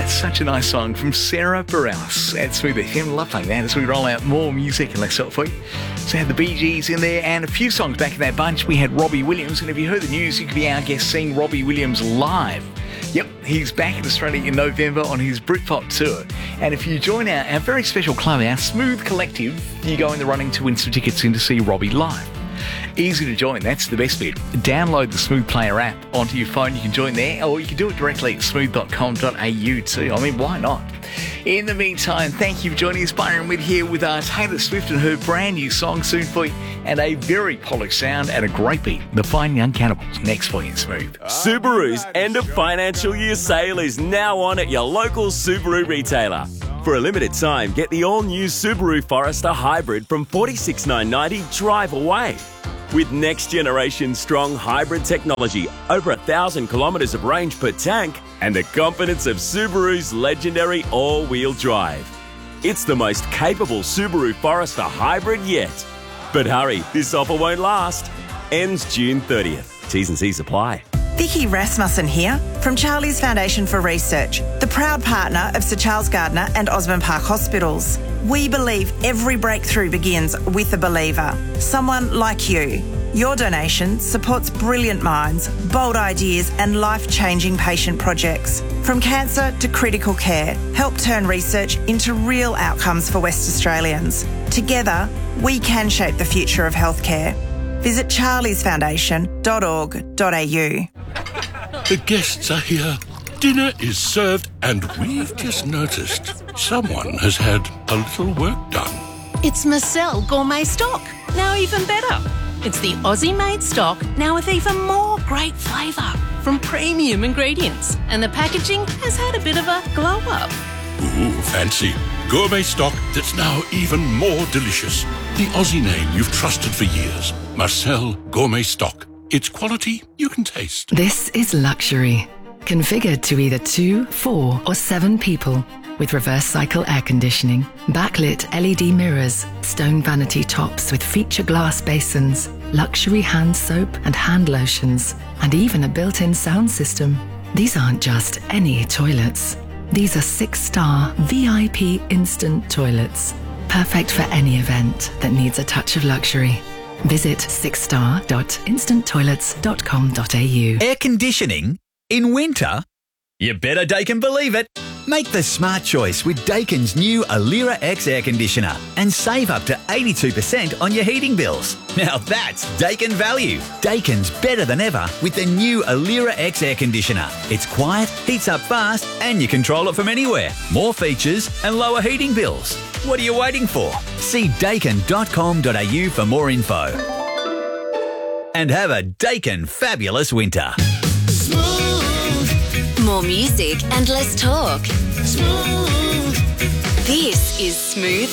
that's such a nice song from Sarah Bareilles at Smooth FM. Love playing that as we roll out more music and less for you. So had the Bee Gees in there and a few songs back in that bunch. We had Robbie Williams, and if you heard the news, you could be our guest seeing Robbie Williams live. Yep, he's back in Australia in November on his Britpop tour. And if you join our very special club, our Smooth Collective, you go in the running to win some tickets in to see Robbie live. Easy to join, that's the best bit. Download the Smooth Player app onto your phone. You can join there, or you can do it directly at smooth.com.au too. I mean, why not? In the meantime, thank you for joining us. Byron Witt here with Taylor Swift and her brand new song soon for you, and a very polished sound and a great beat. The Fine Young Cannibals next for you in Smooth. Subaru's end of financial year sale is now on at your local Subaru retailer. For a limited time, get the all-new Subaru Forester Hybrid from $46,990 drive away. With next-generation strong hybrid technology, over 1,000 kilometres of range per tank, and the confidence of Subaru's legendary all-wheel drive. It's the most capable Subaru Forester Hybrid yet. But hurry, this offer won't last. Ends June 30th. T's and C's apply. Vicky Rasmussen here from Charlie's Foundation for Research, the proud partner of Sir Charles Gardner and Osborne Park Hospitals. We believe every breakthrough begins with a believer, someone like you. Your donation supports brilliant minds, bold ideas and life-changing patient projects. From cancer to critical care, help turn research into real outcomes for West Australians. Together, we can shape the future of healthcare. Visit charliesfoundation.org.au. The guests are here. Dinner is served, and we've just noticed someone has had a little work done. It's Marcel Gourmet Stock, now even better. It's the Aussie-made stock, now with even more great flavour from premium ingredients. And the packaging has had a bit of a glow-up. Ooh, fancy. Gourmet stock that's now even more delicious. The Aussie name you've trusted for years. Marcel Gourmet Stock. It's quality you can taste. This is luxury. Configured to either 2, 4 or 7 people. With reverse cycle air conditioning, backlit LED mirrors, stone vanity tops with feature glass basins, luxury hand soap and hand lotions, and even a built-in sound system. These aren't just any toilets. These are 6-star VIP instant toilets. Perfect for any event that needs a touch of luxury. Visit 6star.instanttoilets.com.au. Air conditioning? In winter? You better Daikin believe it. Make the smart choice with Daikin's new Alira X air conditioner and save up to 82% on your heating bills. Now that's Daikin value. Daikin's better than ever with the new Alira X air conditioner. It's quiet, heats up fast, and you control it from anywhere. More features and lower heating bills. What are you waiting for? See daikin.com.au for more info. And have a Daikin fabulous winter. More music and less talk. Smooth. This is Smooth